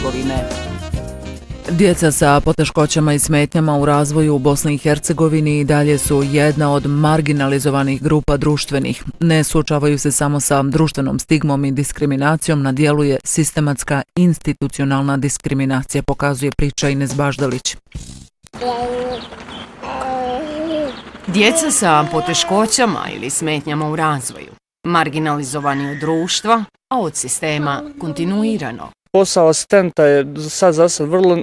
Hercegovine. Djeca sa poteškoćama i smetnjama u razvoju u Bosni i Hercegovini i dalje su jedna od marginalizovanih grupa društvenih. Ne suočavaju se samo sa društvenom stigmom i diskriminacijom, na djelu je sistematska institucionalna diskriminacija, pokazuje priča Ines Baždalić. Djeca sa poteškoćama ili smetnjama u razvoju, marginalizovani od društva, a od sistema kontinuirano. Posao asistenta je za sad vrlo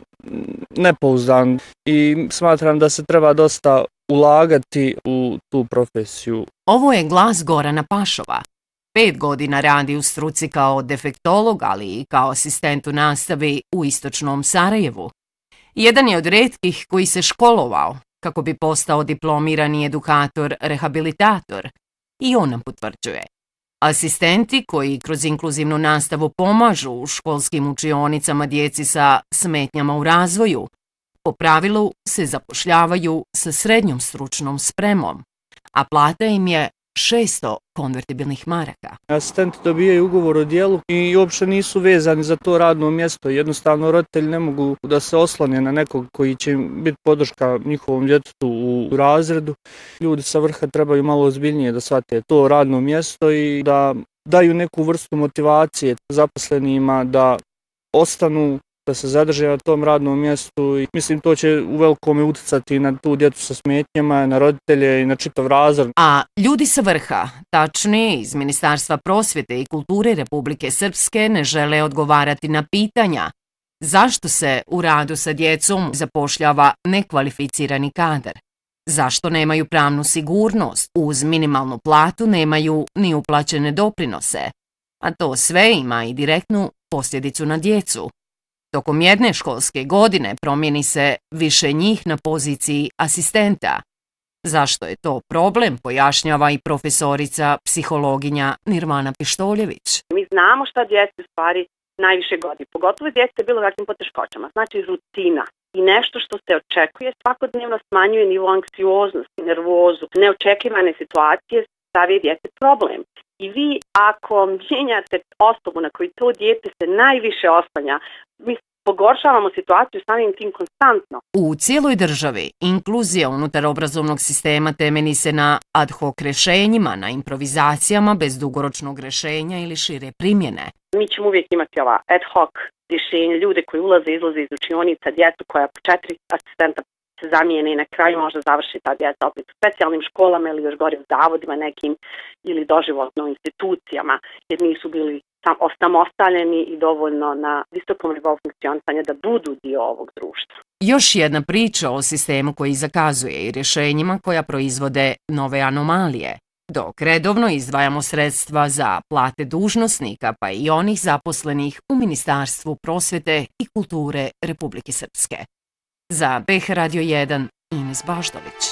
nepouzdan i smatram da se treba dosta ulagati u tu profesiju. Ovo je glas Gorana Pašova. 5 godina radi u struci kao defektolog, ali i kao asistent u nastavi u istočnom Sarajevu. Jedan je od retkih koji se školovao kako bi postao diplomirani edukator, rehabilitator. I on nam potvrđuje. Asistenti koji kroz inkluzivnu nastavu pomažu u školskim učionicama djeci sa smetnjama u razvoju, po pravilu se zapošljavaju sa srednjom stručnom spremom, a plata im je 600 konvertibilnih maraka. Asistenti dobijaju ugovor o djelu i uopšte nisu vezani za to radno mjesto. Jednostavno roditelji ne mogu da se oslone na nekog koji će biti podrška njihovom djetetu u razredu. Ljudi sa vrha trebaju malo ozbiljnije da shvate to radno mjesto i da daju neku vrstu motivacije zaposlenima da ostanu, da se zadrže na tom radnom mjestu i mislim to će u velikome utjecati na tu djecu sa smetnjama, na roditelje i na čitav razred. A ljudi sa vrha, tačnije iz Ministarstva prosvjete i kulture Republike Srpske, ne žele odgovarati na pitanja zašto se u radu sa djecom zapošljava nekvalificirani kadar, zašto nemaju pravnu sigurnost, uz minimalnu platu nemaju ni uplaćene doprinose, a to sve ima i direktnu posljedicu na djecu. Tokom jedne školske godine promijeni se više njih na poziciji asistenta. Zašto je to problem, pojašnjava i profesorica psihologinja Nirvana Pištoljević. Mi znamo šta djece u stvari najviše godi, pogotovo djece bilo kakvim poteškoćama, znači rutina i nešto što se očekuje svakodnevno smanjuje nivo anksioznosti, nervozu, neočekivane situacije stavi djece problem. I vi ako mijenjate osobu na koju to dijete se najviše oslanja, mi pogoršavamo situaciju samim tim konstantno. U cijeloj državi inkluzija unutar obrazovnog sistema temelji se na ad hoc rješenjima, na improvizacijama bez dugoročnog rješenja ili šire primjene. Mi ćemo uvijek imati ova ad hoc rješenja, ljude koji ulaze i izlaze iz učionica, djecu koja po 4 asistenta se zamijene i na kraju možda završi ta djeca opet u specijalnim školama ili još gore u zavodima nekim ili doživotno u institucijama jer nisu bili osamostaljeni i dovoljno na visokom nivou funkcionisanja da budu dio ovog društva. Još jedna priča o sistemu koji zakazuje i rješenjima koja proizvode nove anomalije. Dok redovno izdvajamo sredstva za plate dužnosnika pa i onih zaposlenih u Ministarstvu prosvjete i kulture Republike Srpske. Za BH Radio 1, Ines Baždalić.